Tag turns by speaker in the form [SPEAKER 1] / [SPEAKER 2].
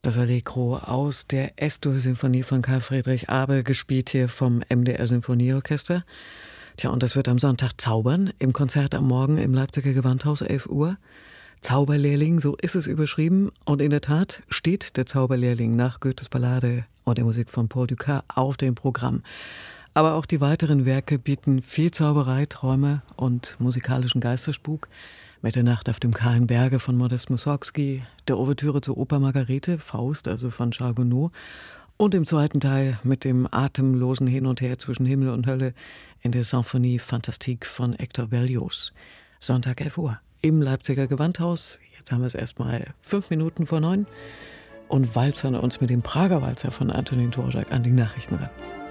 [SPEAKER 1] Das Allegro aus der S-Dur-Sinfonie von Karl Friedrich Abel, gespielt hier vom MDR Sinfonieorchester. Tja, und das wird am Sonntag zaubern, im Konzert am Morgen im Leipziger Gewandhaus, 11 Uhr. Zauberlehrling, so ist es überschrieben. Und in der Tat steht der Zauberlehrling nach Goethes Ballade und der Musik von Paul Dukas auf dem Programm. Aber auch die weiteren Werke bieten viel Zauberei, Träume und musikalischen Geisterspuk. Mitternacht auf dem kahlen Berge von Modest Mussorgsky, der Ouvertüre zur Oper Margarete, Faust, also von Charles Gounod, und im zweiten Teil mit dem atemlosen Hin und Her zwischen Himmel und Hölle in der Symphonie Fantastique von Hector Berlioz. Sonntag 11 Uhr im Leipziger Gewandhaus. Jetzt haben wir es erstmal 5 Minuten vor 9 und walzern uns mit dem Prager Walzer von Antonin Dvorak an die Nachrichten ran.